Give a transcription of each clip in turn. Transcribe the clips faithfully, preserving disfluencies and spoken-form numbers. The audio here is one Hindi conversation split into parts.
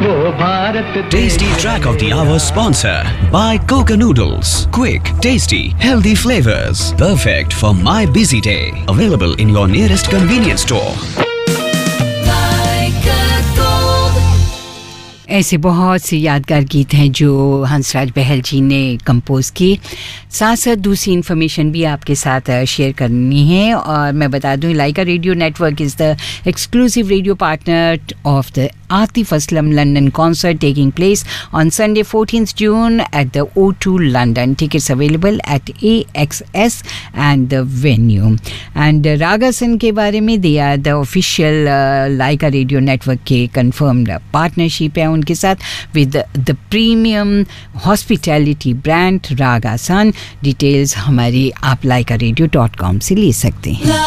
वो Bharat Tasty track of the hour sponsor by Coca Noodles. Quick, tasty, healthy flavors. Perfect for my busy day. Available in your nearest convenience store. ऐसे बहुत से यादगार गीत हैं जो हंसराज बहल जी ने कंपोज किए. साथ साथ दूसरी इन्फॉर्मेशन भी आपके साथ शेयर करनी है और मैं बता दूं लाइका radio network is the exclusive radio partner of the Atif Aslam London concert taking place on Sunday fourteenth June at the O two London. Tickets available at A X S and the venue. And uh, Raga Sin के बारे में they are the official uh, Laika Radio Network के confirmed partnership है उनके साथ with the, the premium hospitality brand Raga Sun. Details हमारी आप laika radio dot com से ले सकते हैं.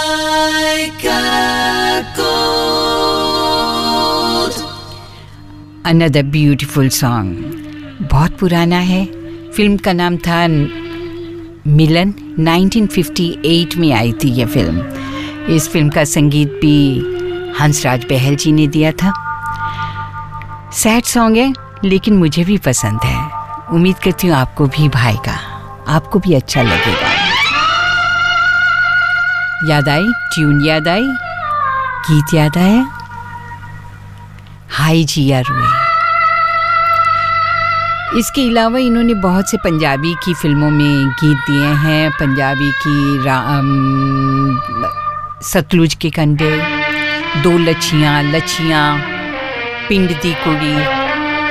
Another beautiful song. बहुत पुराना है. फिल्म का नाम था मिलन. nineteen fifty-eight में आई थी ये फिल्म. इस फिल्म का संगीत भी हंसराज बहल जी ने दिया था. सैड सॉन्ग है लेकिन मुझे भी पसंद है. उम्मीद करती हूँ आपको भी भाएगा, आपको भी अच्छा लगेगा. याद आई ट्यून, याद आई गीत, याद आया हाय जिया रुए. इसके अलावा इन्होंने बहुत से पंजाबी की फिल्मों में गीत दिए हैं. पंजाबी की सतलुज के कंढे, दो लच्छियाँ लच्छियाँ, पिंड दी कुड़ी,